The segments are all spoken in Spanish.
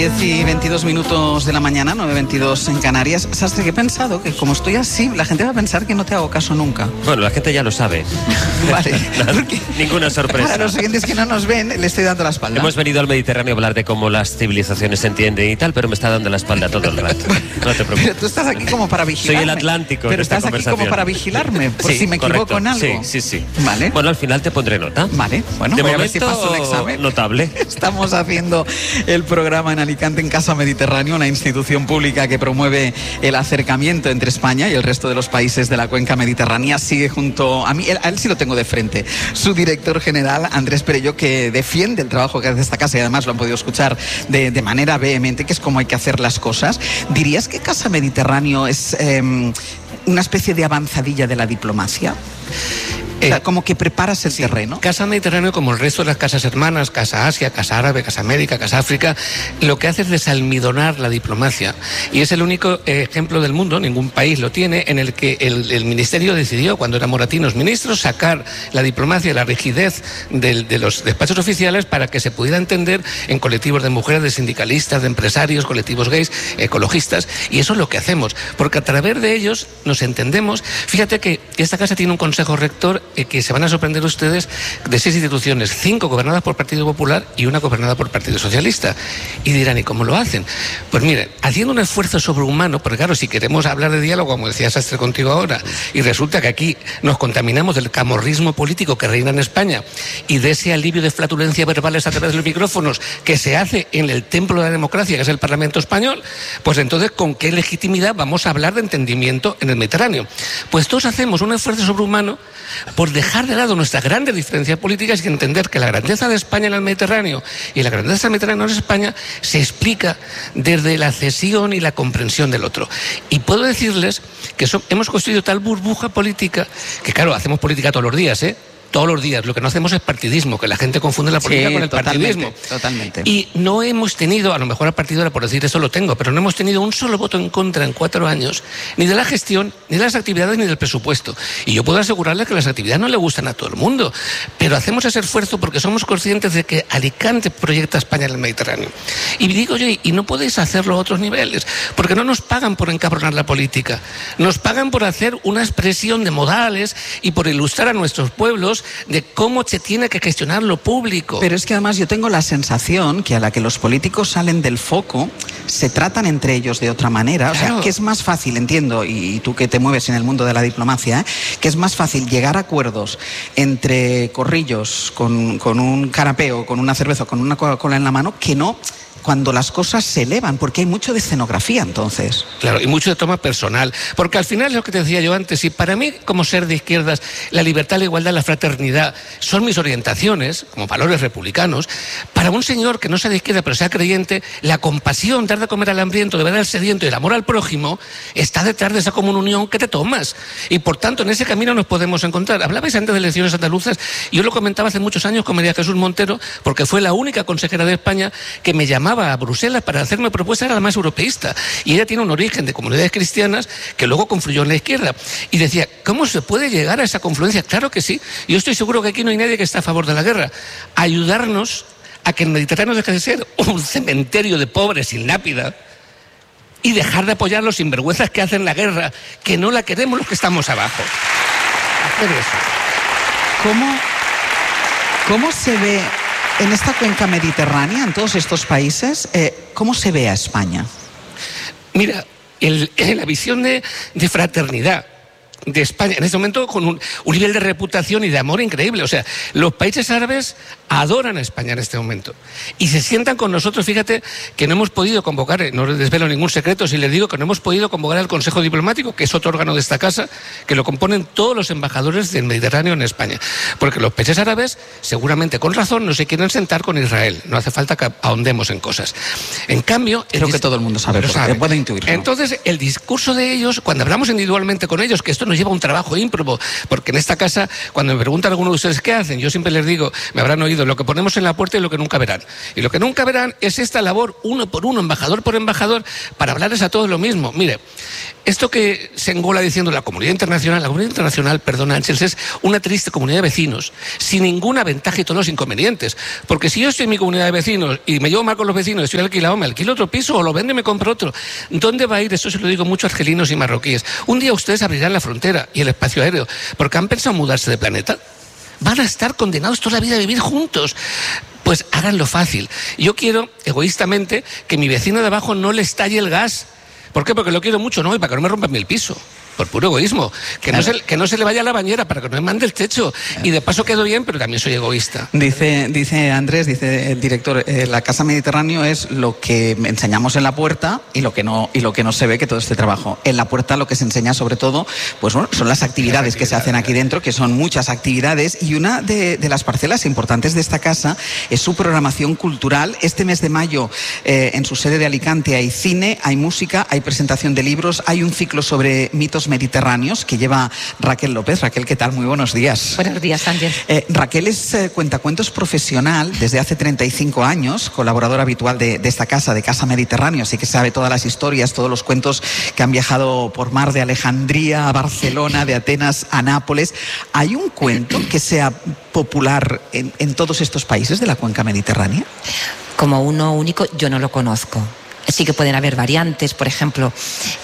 10:22 de la mañana, 9:22 en Canarias. Sastre, que he pensado que como estoy así, la gente va a pensar que no te hago caso nunca. Bueno, la gente ya lo sabe. Vale. Ninguna sorpresa. Para los oyentes que no nos ven, le estoy dando la espalda. Hemos venido al Mediterráneo a hablar de cómo las civilizaciones se entienden y tal, pero me está dando la espalda todo el rato. No te preocupes. Pero tú estás aquí como para vigilarme. Soy el Atlántico. Pero estás aquí como para vigilarme, por sí, si me equivoco en algo. Sí. Vale. Bueno, al final te pondré nota. Vale, bueno, de voy momento, a ver si paso el examen. Notable. Estamos haciendo el programa en Alicante en Casa Mediterráneo, una institución pública que promueve el acercamiento entre España y el resto de los países de la cuenca mediterránea. Sigue junto a mí, a él sí lo tengo de frente, su director general, Andrés Perelló, que defiende el trabajo que hace esta casa y además lo han podido escuchar de manera vehemente, que es como hay que hacer las cosas. ¿Dirías que Casa Mediterráneo es una especie de avanzadilla de la diplomacia? O sea, como que preparas el terreno. Casa Mediterráneo, como el resto de las casas hermanas, Casa Asia, Casa Árabe, Casa América, Casa África, lo que hace es desalmidonar la diplomacia. Y es el único ejemplo del mundo, ningún país lo tiene, en el que el ministerio decidió, cuando eran moratinos ministros, sacar la diplomacia, la rigidez de los despachos oficiales para que se pudiera entender en colectivos de mujeres, de sindicalistas, de empresarios, colectivos gays, ecologistas. Y eso es lo que hacemos, porque a través de ellos nos entendemos. Fíjate que esta casa tiene un consejo rector que se van a sorprender ustedes, de 6 instituciones, 5 gobernadas por Partido Popular y 1 gobernada por Partido Socialista. Y dirán, ¿y cómo lo hacen? Pues miren, haciendo un esfuerzo sobrehumano, porque claro, si queremos hablar de diálogo, como decía Sastre contigo ahora, y resulta que aquí nos contaminamos del camorrismo político que reina en España y de ese alivio de flatulencia verbales a través de los micrófonos que se hace en el templo de la democracia, que es el Parlamento español, pues entonces, ¿con qué legitimidad vamos a hablar de entendimiento en el Mediterráneo? Pues todos hacemos un esfuerzo sobrehumano por dejar de lado nuestras grandes diferencias políticas y entender que la grandeza de España en el Mediterráneo y la grandeza del Mediterráneo en España se explica desde la cesión y la comprensión del otro. Y puedo decirles que hemos construido tal burbuja política que, claro, hacemos política todos los días, todos los días. Lo que no hacemos es partidismo, que la gente confunde la política con el partidismo. Totalmente. Y no hemos tenido, a lo mejor al partido era por decir eso lo tengo, pero no hemos tenido un solo voto en contra en 4 años, ni de la gestión, ni de las actividades, ni del presupuesto. Y yo puedo asegurarle que las actividades no le gustan a todo el mundo, pero hacemos ese esfuerzo porque somos conscientes de que Alicante proyecta España en el Mediterráneo. Y digo yo, y no podéis hacerlo a otros niveles, porque no nos pagan por encabronar la política, nos pagan por hacer una expresión de modales y por ilustrar a nuestros pueblos de cómo se tiene que gestionar lo público. Pero es que además yo tengo la sensación que a la que los políticos salen del foco, se tratan entre ellos de otra manera. Claro. O sea, que es más fácil, entiendo, y tú que te mueves en el mundo de la diplomacia, que es más fácil llegar a acuerdos entre corrillos con un canapé, con una cerveza, con una Coca-Cola en la mano, que no cuando las cosas se elevan, porque hay mucho de escenografía entonces. Claro, y mucho de toma personal, porque al final es lo que te decía yo antes, y para mí como ser de izquierdas, la libertad, la igualdad, la fraternidad son mis orientaciones, como valores republicanos. Para un señor que no sea de izquierda pero sea creyente, la compasión, dar de comer al hambriento, de ver al sediento y el amor al prójimo está detrás de esa comunión que te tomas, y por tanto en ese camino nos podemos encontrar. Hablabais antes de elecciones andaluzas, y yo lo comentaba hace muchos años con María Jesús Montero, porque fue la única consejera de España que me llamaba a Bruselas para hacerme propuesta, era la más europeísta, y ella tiene un origen de comunidades cristianas que luego confluyó en la izquierda, y decía, ¿cómo se puede llegar a esa confluencia? Claro que sí, yo estoy seguro que aquí no hay nadie que esté a favor de la guerra. Ayudarnos a que el Mediterráneo deje de ser un cementerio de pobres sin lápida y dejar de apoyar los sinvergüenzas que hacen la guerra, que no la queremos los que estamos abajo. Hacer eso. ¿Cómo se ve en esta cuenca mediterránea, en todos estos países, cómo se ve a España? Mira, la visión de fraternidad de España, en este momento con un nivel de reputación y de amor increíble. O sea, los países árabes adoran a España en este momento y se sientan con nosotros. Fíjate que no hemos podido convocar, no les desvelo ningún secreto si les digo que no hemos podido convocar al Consejo Diplomático, que es otro órgano de esta casa, que lo componen todos los embajadores del Mediterráneo en España, porque los países árabes, seguramente con razón, no se quieren sentar con Israel. No hace falta que ahondemos en cosas. En cambio, creo que todo el mundo sabe, lo sabe. Puede intuirlo. Entonces, el discurso de ellos, cuando hablamos individualmente con ellos, que esto no nos lleva un trabajo ímprobo, porque en esta casa, cuando me preguntan alguno de ustedes qué hacen, yo siempre les digo, me habrán oído, lo que ponemos en la puerta y lo que nunca verán. Y lo que nunca verán es esta labor, uno por uno, embajador por embajador, para hablarles a todos lo mismo. Mire, esto que se engola diciendo la comunidad internacional, perdona Ángel, es una triste comunidad de vecinos, sin ninguna ventaja y todos los inconvenientes. Porque si yo estoy en mi comunidad de vecinos y me llevo mal con los vecinos, estoy alquilado, me alquilo otro piso o lo vendo y me compro otro. ¿Dónde va a ir? Eso se lo digo mucho a argelinos y marroquíes. Un día ustedes abrirán la frontera y el espacio aéreo, porque han pensado mudarse de planeta. Van a estar condenados toda la vida a vivir juntos. Pues háganlo fácil. Yo quiero, egoístamente, que mi vecino de abajo no le estalle el gas. ¿Por qué? Porque lo quiero mucho, ¿no? Y para que no me rompan el piso. Por puro egoísmo. Que no se le vaya a la bañera para que no me mande el techo. Y de paso quedo bien, pero también soy egoísta. Dice Andrés, dice el director, la Casa Mediterráneo es lo que enseñamos en la puerta y lo que no se ve, que todo este trabajo. En la puerta lo que se enseña sobre todo, pues bueno, son las actividades que se hacen aquí dentro, que son muchas actividades, y una de las parcelas importantes de esta casa es su programación cultural. Este mes de mayo, en su sede de Alicante, hay cine, hay música, hay presentación de libros, hay un ciclo sobre mitos mediterráneos que lleva Raquel López. Raquel, ¿qué tal? Muy buenos días. Buenos días, Sánchez. Raquel es cuentacuentos profesional desde hace 35 años, colaboradora habitual de esta casa, de Casa Mediterráneo, así que sabe todas las historias, todos los cuentos que han viajado por mar de Alejandría a Barcelona, de Atenas a Nápoles. ¿Hay un cuento que sea popular en todos estos países de la cuenca mediterránea? Como uno único, yo no lo conozco. Sí que pueden haber variantes, por ejemplo,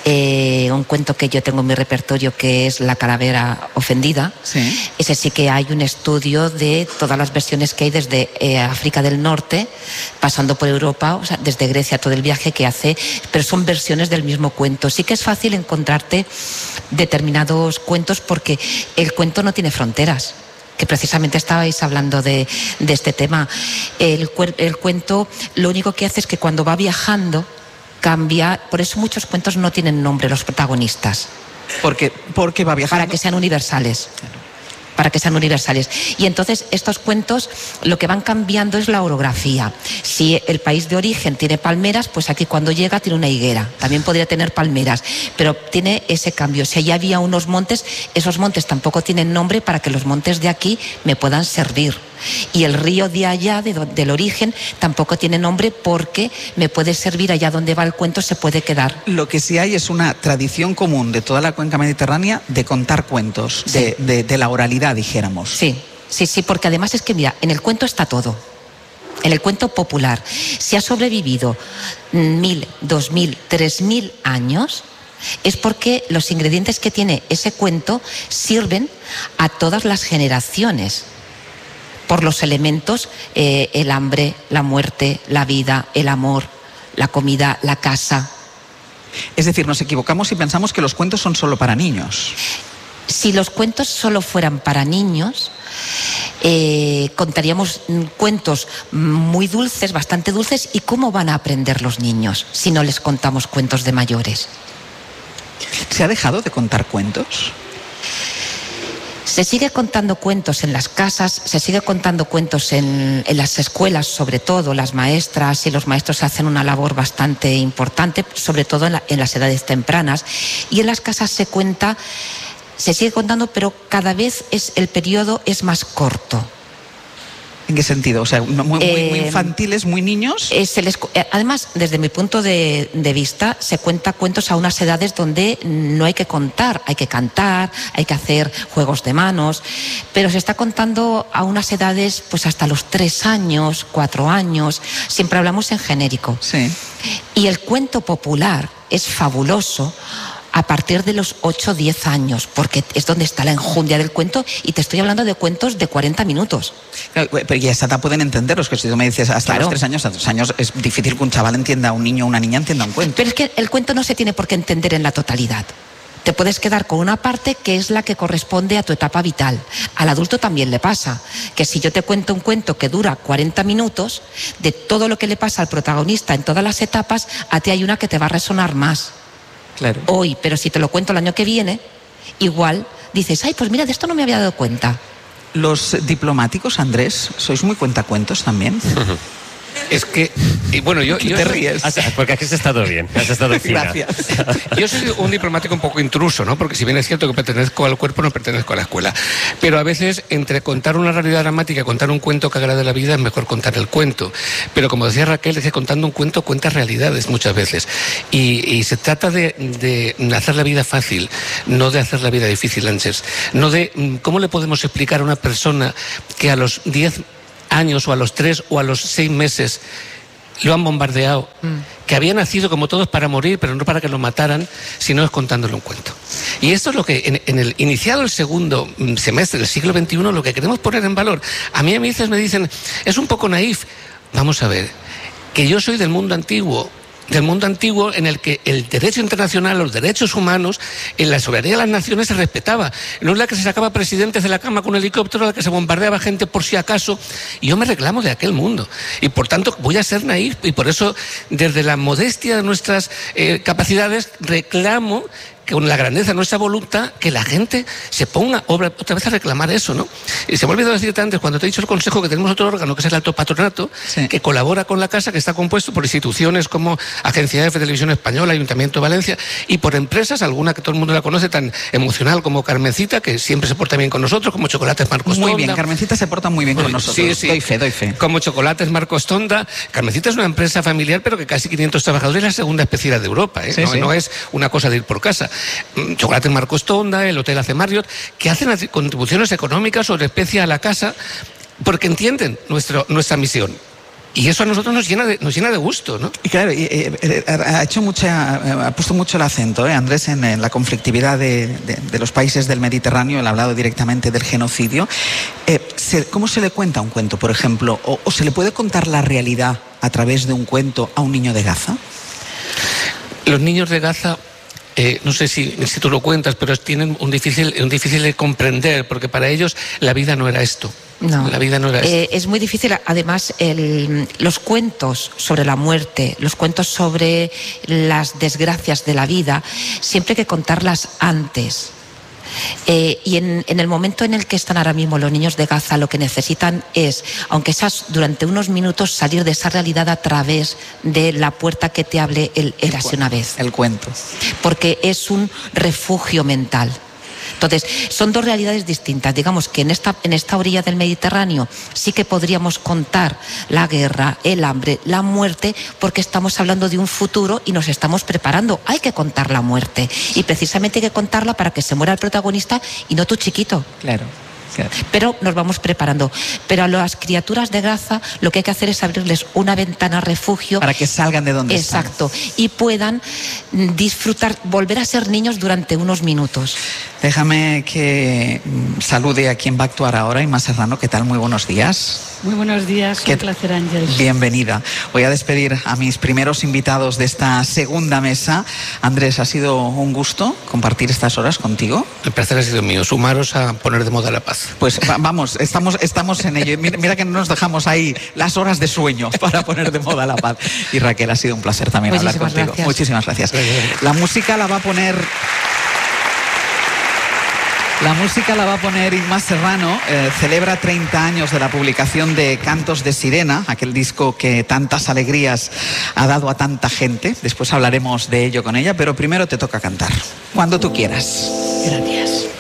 un cuento que yo tengo en mi repertorio que es La calavera ofendida. Sí. Ese sí que hay un estudio de todas las versiones que hay desde África del Norte, pasando por Europa, o sea, desde Grecia, todo el viaje que hace, pero son versiones del mismo cuento. Sí que es fácil encontrarte determinados cuentos porque el cuento no tiene fronteras, que precisamente estabais hablando de este tema. El cuento lo único que hace es que cuando va viajando cambia, por eso muchos cuentos no tienen nombre los protagonistas. Porque va viajando. Para que sean universales. Para que sean universales. Y entonces estos cuentos lo que van cambiando es la orografía. Si el país de origen tiene palmeras, pues aquí cuando llega tiene una higuera. También podría tener palmeras, pero tiene ese cambio. Si allá había unos montes, esos montes tampoco tienen nombre para que los montes de aquí me puedan servir. Y el río de allá, del origen, tampoco tiene nombre porque me puede servir allá donde va el cuento, se puede quedar. Lo que sí hay es una tradición común de toda la cuenca mediterránea de contar cuentos, sí. de la oralidad, dijéramos. Sí, porque además es que, mira, en el cuento está todo. En el cuento popular, si ha sobrevivido 1000, 2000, 3000 años, es porque los ingredientes que tiene ese cuento sirven a todas las generaciones. Por los elementos, el hambre, la muerte, la vida, el amor, la comida, la casa. Es decir, nos equivocamos si pensamos que los cuentos son solo para niños. Si los cuentos solo fueran para niños, contaríamos cuentos muy dulces, bastante dulces. ¿Y cómo van a aprender los niños si no les contamos cuentos de mayores? ¿Se ha dejado de contar cuentos? Se sigue contando cuentos en las casas, se sigue contando cuentos en las escuelas, sobre todo. Las maestras y los maestros hacen una labor bastante importante, sobre todo en las edades tempranas. Y en las casas se sigue contando, pero cada vez el periodo es más corto. ¿En qué sentido? O sea, muy infantiles, muy niños. Además, desde mi punto de vista, se cuenta cuentos a unas edades donde no hay que contar, hay que cantar, hay que hacer juegos de manos, pero se está contando a unas edades pues hasta los 3 años, 4 años, siempre hablamos en genérico. Sí. Y el cuento popular es fabuloso a partir de los 8 o 10 años, porque es donde está la enjundia del cuento, y te estoy hablando de cuentos de 40 minutos. Claro, pero ya esa edad pueden entender, los que si tú me dices hasta claro. Los 3 años, a 2 años es difícil que un chaval entienda, un niño o una niña entienda un cuento. Pero es que el cuento no se tiene por qué entender en la totalidad. Te puedes quedar con una parte que es la que corresponde a tu etapa vital. Al adulto también le pasa, que si yo te cuento un cuento que dura 40 minutos, de todo lo que le pasa al protagonista en todas las etapas, a ti hay una que te va a resonar más. Claro. Hoy, pero si te lo cuento el año que viene, igual dices, ay, pues mira, de esto no me había dado cuenta. Los diplomáticos, Andrés, ¿sois muy cuentacuentos también? Es que, y bueno, yo te ríes. Porque aquí has estado bien, has estado fina. Gracias. Yo soy un diplomático un poco intruso, ¿no? Porque si bien es cierto que pertenezco al cuerpo, no pertenezco a la escuela. Pero a veces, entre contar una realidad dramática y contar un cuento que agrade la vida, es mejor contar el cuento. Pero como decía Raquel, es que contando un cuento cuentas realidades muchas veces. Y se trata de hacer la vida fácil, no de hacer la vida difícil, Ángeles. No de cómo le podemos explicar a una persona que a los 10 años o a los 3 o a los 6 meses lo han bombardeado, que había nacido como todos para morir, pero no para que lo mataran, sino es contándole un cuento. Y esto es lo que, iniciado el segundo semestre del siglo XXI, lo que queremos poner en valor. A mí me dicen, es un poco naif. Vamos a ver, que yo soy del mundo antiguo en el que el derecho internacional, los derechos humanos, en la soberanía de las naciones se respetaba. No es la que se sacaba presidentes de la cama con un helicóptero, la que se bombardeaba gente por si acaso. Y yo me reclamo de aquel mundo. Y por tanto voy a ser naif, y por eso, desde la modestia de nuestras capacidades, reclamo con la grandeza de nuestra voluntad, que la gente se ponga otra vez a reclamar eso, ¿no? Y se me ha olvidado decirte antes, cuando te he dicho el consejo, que tenemos otro órgano, que es el Alto Patronato, sí, que colabora con la Casa, que está compuesto por instituciones como Agencia de Televisión Española, Ayuntamiento de Valencia, y por empresas, alguna que todo el mundo la conoce, tan emocional como Carmencita, que siempre se porta bien con nosotros, como Chocolates Marcos Tonda. Muy bien, Carmencita se porta muy bien con nosotros. Sí, sí. Doy fe. Como Chocolates Marcos Tonda. Carmencita es una empresa familiar, pero que casi 500 trabajadores, es la segunda especialidad de Europa, ¿eh? Sí, no, sí. No es una cosa de ir por casa. Chocolates Marcos Tonda, el Hotel AC Marriott, que hacen contribuciones económicas sobre especie a la casa, porque entienden nuestra misión. Y eso a nosotros nos llena de gusto, ¿no? Y claro, ha puesto mucho el acento, Andrés, en la conflictividad de los países del Mediterráneo. Él ha hablado directamente del genocidio. ¿Cómo se le cuenta un cuento, por ejemplo? ¿O se le puede contar la realidad a través de un cuento a un niño de Gaza? Los niños de Gaza... no sé si tú lo cuentas, pero tienen un difícil de comprender, porque para ellos la vida no era esto. No, la vida no era esto. Es muy difícil. Además, los cuentos sobre la muerte, los cuentos sobre las desgracias de la vida, siempre hay que contarlas antes. Y en el momento en el que están ahora mismo los niños de Gaza, lo que necesitan es, aunque sea durante unos minutos, salir de esa realidad a través de la puerta que te hable el Érase una vez. El cuento. Porque es un refugio mental. Entonces, son dos realidades distintas. Digamos que en esta orilla del Mediterráneo sí que podríamos contar la guerra, el hambre, la muerte, porque estamos hablando de un futuro y nos estamos preparando. Hay que contar la muerte. Y precisamente hay que contarla para que se muera el protagonista y no tu chiquito. Claro. Pero nos vamos preparando. Pero a las criaturas de Gaza lo que hay que hacer es abrirles una ventana refugio. Para que salgan de donde están. Exacto. Y puedan disfrutar, volver a ser niños durante unos minutos. Déjame que salude a quien va a actuar ahora, Inma Serrano. ¿Qué tal? Muy buenos días. Muy buenos días, un placer, Ángeles. Bienvenida. Voy a despedir a mis primeros invitados de esta segunda mesa. Andrés, ha sido un gusto compartir estas horas contigo. El placer ha sido mío, sumaros a poner de moda la paz. Pues vamos, estamos en ello. Mira que no nos dejamos ahí las horas de sueño para poner de moda la paz. Y Raquel, ha sido un placer también hablar contigo. Gracias. Muchísimas gracias. La música la va a poner Inma Serrano. Celebra 30 años de la publicación de Cantos de Sirena, aquel disco que tantas alegrías ha dado a tanta gente. Después hablaremos de ello con ella, pero primero te toca cantar. Cuando tú quieras. Gracias.